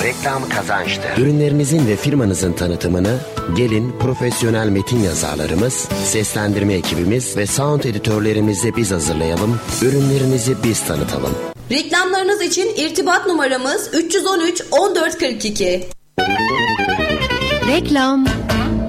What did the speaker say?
Reklam kazançtır. Ürünlerinizin ve firmanızın tanıtımını gelin profesyonel metin yazarlarımız, seslendirme ekibimiz ve sound editörlerimizle biz hazırlayalım. Ürünlerinizi biz tanıtalım. Reklamlarınız için irtibat numaramız 313 1442. Reklam